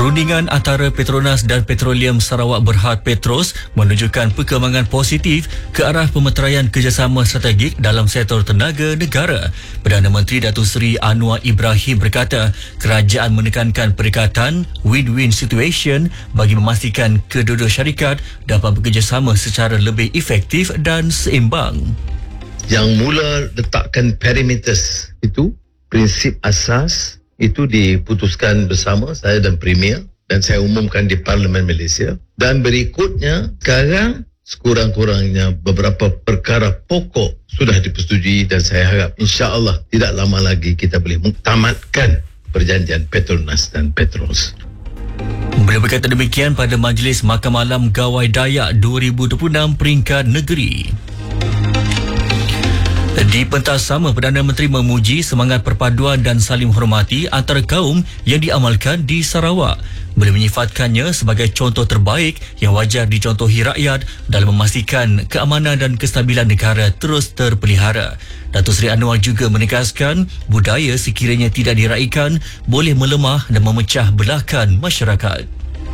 Perundingan antara Petronas dan Petroleum Sarawak Berhad Petros menunjukkan perkembangan positif ke arah pemeteraian kerjasama strategik dalam sektor tenaga negara. Perdana Menteri Datuk Seri Anwar Ibrahim berkata, kerajaan menekankan pendekatan win-win situation bagi memastikan kedua-dua syarikat dapat bekerjasama secara lebih efektif dan seimbang. Yang mula letakkan parameters itu, prinsip asas itu diputuskan bersama saya dan Premier dan saya umumkan di Parlimen Malaysia, dan berikutnya sekarang sekurang-kurangnya beberapa perkara pokok sudah dipersetujui dan saya harap insya-Allah tidak lama lagi kita boleh muktamadkan perjanjian Petronas dan Petros. Beliau berkata demikian pada Majlis Makan Malam Gawai Dayak 2026 peringkat negeri. Di pentas sama, Perdana Menteri memuji semangat perpaduan dan saling menghormati antara kaum yang diamalkan di Sarawak. Beliau menyifatkannya sebagai contoh terbaik yang wajar dicontohi rakyat dalam memastikan keamanan dan kestabilan negara terus terpelihara. Datuk Seri Anwar juga menegaskan budaya sekiranya tidak diraikan boleh melemah dan memecah belahkan masyarakat.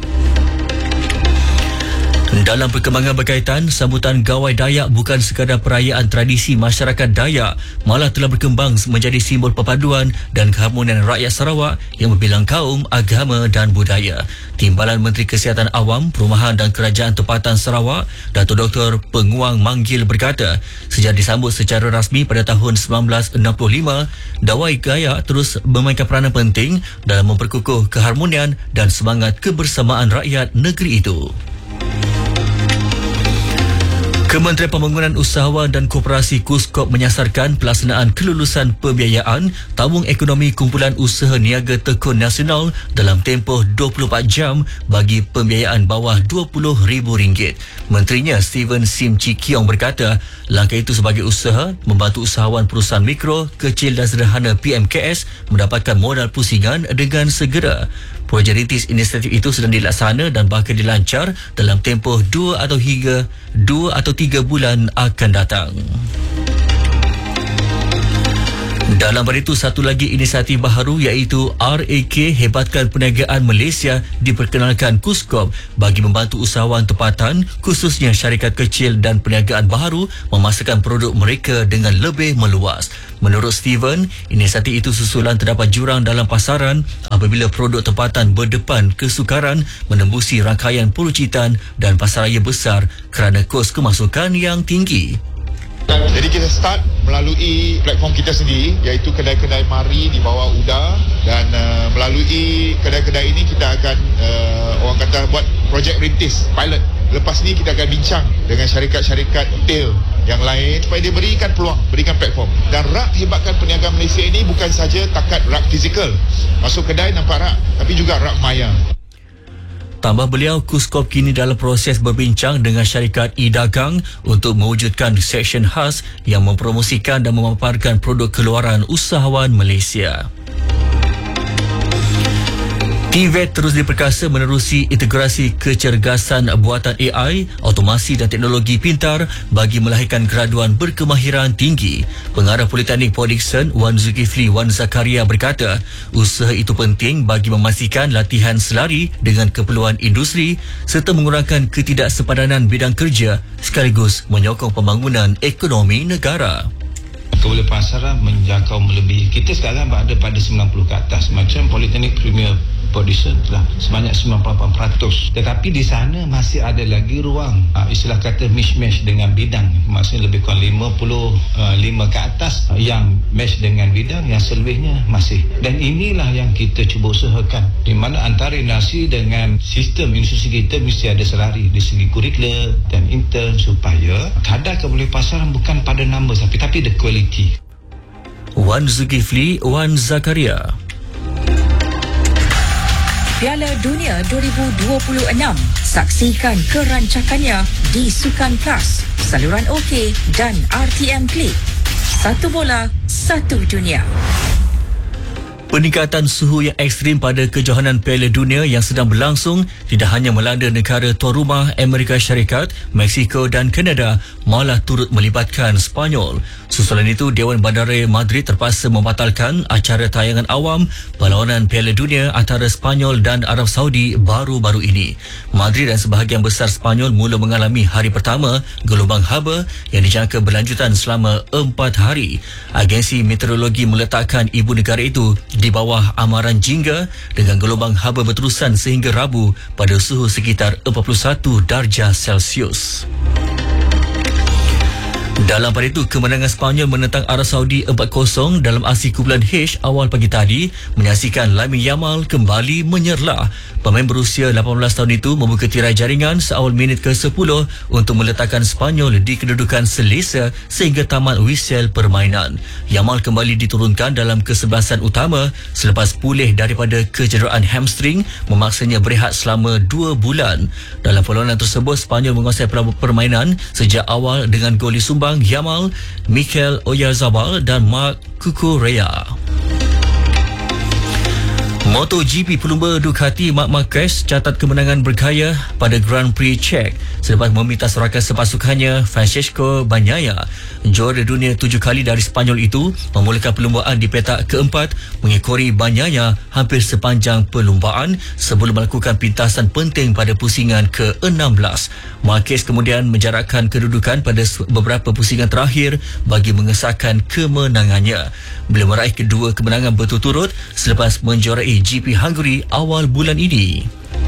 Dalam perkembangan berkaitan, sambutan Gawai Dayak bukan sekadar perayaan tradisi masyarakat Dayak, malah telah berkembang menjadi simbol perpaduan dan keharmonian rakyat Sarawak yang berbilang kaum, agama dan budaya. Timbalan Menteri Kesihatan Awam, Perumahan dan Kerajaan Tempatan Sarawak, Datuk Dr. Penguang Manggil berkata, sejak disambut secara rasmi pada tahun 1965, Gawai Dayak terus memainkan peranan penting dalam memperkukuh keharmonian dan semangat kebersamaan rakyat negeri itu. Kementerian Pembangunan Usahawan dan Koperasi KUSKOP menyasarkan pelaksanaan kelulusan pembiayaan tabung ekonomi kumpulan usaha niaga tekun nasional dalam tempoh 24 jam bagi pembiayaan bawah RM20,000. Menterinya Steven Sim Chi Kiong berkata, langkah itu sebagai usaha membantu usahawan perusahaan mikro, kecil dan sederhana PMKS mendapatkan modal pusingan dengan segera. Projek rintis inisiatif itu sedang dilaksana dan bakal dilancar dalam tempoh 2 atau 3 bulan akan datang. Dalam pada itu, satu lagi inisiatif baharu iaitu RAK Hebatkan Perniagaan Malaysia diperkenalkan KUSKOP bagi membantu usahawan tempatan khususnya syarikat kecil dan perniagaan baharu memasarkan produk mereka dengan lebih meluas. Menurut Steven, inisiatif itu susulan terdapat jurang dalam pasaran apabila produk tempatan berdepan kesukaran menembusi rangkaian pelucitan dan pasaraya besar kerana kos kemasukan yang tinggi. Jadi kita start melalui platform kita sendiri iaitu kedai-kedai mari di bawah UDA, dan melalui kedai-kedai ini kita akan orang kata buat projek rintis pilot. Lepas ni kita akan bincang dengan syarikat-syarikat retail yang lain supaya dia berikan peluang, berikan platform. Dan rak Hebatkan Perniagaan Malaysia ini bukan saja takat rak fizikal, masuk kedai nampak rak, tapi juga rak maya. Tambah beliau, KUSKOP kini dalam proses berbincang dengan syarikat e-dagang untuk mewujudkan seksyen khas yang mempromosikan dan memaparkan produk keluaran usahawan Malaysia. TVET terus diperkasa menerusi integrasi kecergasan buatan AI, automasi dan teknologi pintar bagi melahirkan graduan berkemahiran tinggi. Pengarah Politeknik Port Dickson, Wan Zulkifli Wan Zakaria berkata, usaha itu penting bagi memastikan latihan selari dengan keperluan industri serta mengurangkan ketidaksepadanan bidang kerja sekaligus menyokong pembangunan ekonomi negara. Kewalapasaran menjangkau melebihi, kita sekarang berada pada 90 ke atas, macam Politeknik Premier Production telah sebanyak 98%, tetapi di sana masih ada lagi ruang istilah kata mismatch dengan bidang, maksudnya lebih kurang 55 ke atas yang match dengan bidang, yang selebihnya masih. Dan inilah yang kita cuba usahakan, di mana antara nasi dengan sistem institusi kita mesti ada selari di segi kurikula dan intern supaya kadar kewalapasaran bukan pada number tapi the quality. Wan Zulkifli Wan Zakaria. Piala Dunia 2026. Saksikan kerancakannya di Sukan Plus, saluran OK dan RTM Klik. Satu bola, satu dunia. Peningkatan suhu yang ekstrim pada kejohanan Piala Dunia yang sedang berlangsung tidak hanya melanda negara tuan rumah Amerika Syarikat, Mexico dan Kanada, malah turut melibatkan Sepanyol. Susulan itu, Dewan Bandaraya Madrid terpaksa membatalkan acara tayangan awam perlawanan Piala Dunia antara Sepanyol dan Arab Saudi baru-baru ini. Madrid dan sebahagian besar Sepanyol mula mengalami hari pertama gelombang haba yang dijangka berlanjutan selama 4 hari. Agensi Meteorologi meletakkan ibu negara itu di bawah amaran jingga dengan gelombang haba berterusan sehingga Rabu pada suhu sekitar 41 darjah Celsius. Dalam pada itu, kemenangan Sepanyol menentang Arab Saudi 4-0 dalam aksi kumpulan H awal pagi tadi menyaksikan Lamine Yamal kembali menyerlah. Pemain berusia 18 tahun itu membuka tirai jaringan seawal minit ke-10 untuk meletakkan Sepanyol di kedudukan selesa sehingga tamat whistle permainan. Yamal kembali diturunkan dalam kesebelasan utama selepas pulih daripada kecederaan hamstring memaksanya berehat selama 2 bulan. Dalam perlawanan tersebut, Sepanyol menguasai permainan sejak awal dengan gol disumbang Yamal, Mikel Oyarzabal dan Marc Cucurella. MotoGP pelumba Ducati Marc Marquez catat kemenangan bergaya pada Grand Prix Czech selepas memintas rakan sepasukannya Francesco Bagnaia. Juara dunia 7 kali dari Sepanyol itu memulakan perlumbaan di petak keempat mengekori Bagnaia hampir sepanjang perlumbaan sebelum melakukan pintasan penting pada pusingan ke-16. Marquez kemudian menjarakkan kedudukan pada beberapa pusingan terakhir bagi mengesahkan kemenangannya. Beliau meraih kedua kemenangan berturut-turut selepas menjuarai GP Hungary awal bulan ini.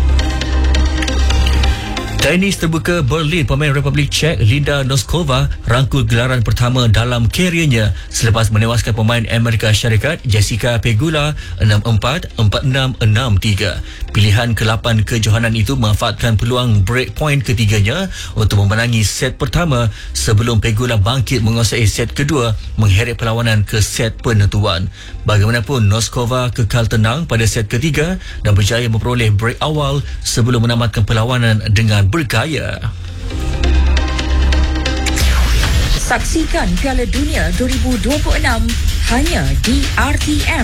Tenis terbuka Berlin, pemain Republik Czech Linda Noskova rangkul gelaran pertama dalam keriernya selepas menewaskan pemain Amerika Syarikat Jessica Pegula 6-4, 4-6, 6-3. Pilihan ke-8 kejohanan itu memanfaatkan peluang break point ketiganya untuk memenangi set pertama sebelum Pegula bangkit menguasai set kedua mengheret perlawanan ke set penentuan. Bagaimanapun, Noskova kekal tenang pada set ketiga dan berjaya memperoleh break awal sebelum menamatkan perlawanan dengan bergaya. Saksikan Piala Dunia 2026 hanya di RTM.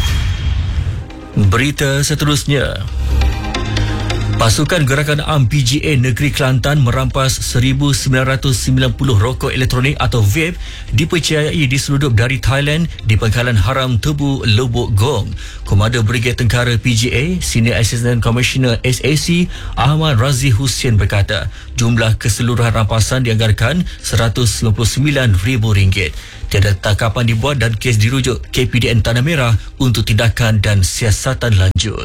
Berita seterusnya. Pasukan Gerakan Am PGA Negeri Kelantan merampas 1,990 rokok elektronik atau vape dipercayai diseludup dari Thailand di pangkalan haram Tebu Lubuk Gong. Komander Brigade Tentara PGA, Senior Assistant Commissioner SAC Ahmad Razi Hussein berkata, jumlah keseluruhan rampasan dianggarkan RM199,000. Tiada tangkapan dibuat dan kes dirujuk KPDN Tanah Merah untuk tindakan dan siasatan lanjut.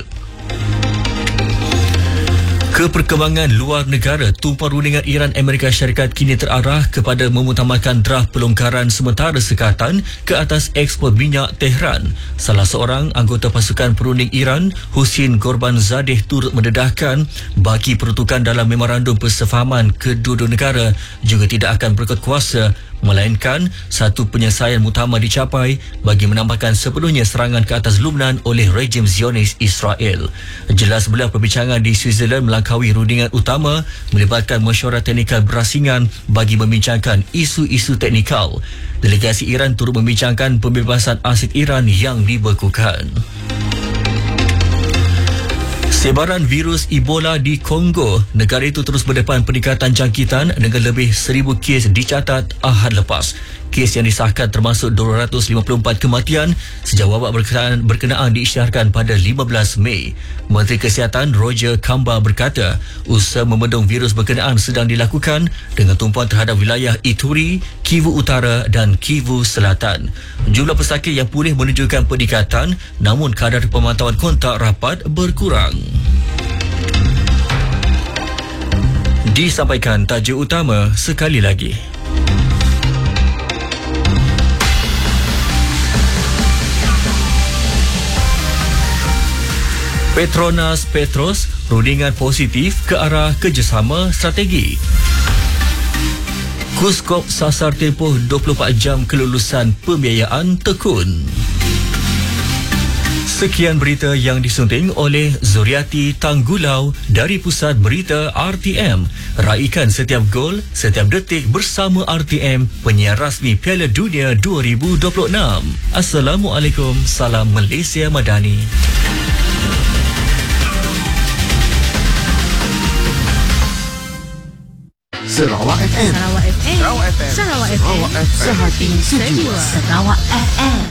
Keperkembangan luar negara, tumpuan rundingan Iran Amerika Syarikat kini terarah kepada memutamakan draft pelonggaran sementara sekatan ke atas ekspor minyak Tehran. Salah seorang anggota pasukan perunding Iran, Husin Gorbanzadeh, turut mendedahkan bagi peruntukan dalam memorandum persefahaman kedua-dua negara juga tidak akan berkuat kuasa, melainkan satu penyelesaian muktamar dicapai bagi menambahkan sepenuhnya serangan ke atas Lubnan oleh rejim Zionis Israel. Jelas belah perbincangan di Switzerland melangkaui rundingan utama melibatkan mesyuarat teknikal berasingan bagi membincangkan isu-isu teknikal. Delegasi Iran turut membincangkan pembebasan aset Iran yang dibekukan. Sebaran virus Ebola di Kongo, negara itu terus berdepan peningkatan jangkitan dengan lebih 1,000 kes dicatat Ahad lepas. Kes yang disahkan termasuk 254 kematian sejak wabak berkenaan diisytiharkan pada 15 Mei. Menteri Kesihatan Roger Kamba berkata, usaha membendung virus berkenaan sedang dilakukan dengan tumpuan terhadap wilayah Ituri, Kivu Utara dan Kivu Selatan. Jumlah pesakit yang pulih menunjukkan peningkatan, namun kadar pemantauan kontak rapat berkurang. Disampaikan tajuk utama sekali lagi. Petronas Petros, rundingan positif ke arah kerjasama strategi. Kuskop sasar tempoh 24 jam kelulusan pembiayaan tekun. Sekian berita yang disunting oleh Zuriati Tanggulau dari Pusat Berita RTM. Raikan setiap gol, setiap detik bersama RTM, penyiar rasmi Piala Dunia 2026. Assalamualaikum, salam Malaysia Madani. Sarawak FM. Sarawak FM. Sarawak FM. Sarawak FM. Sarawak FM. Sehati sedia. Sarawak FM.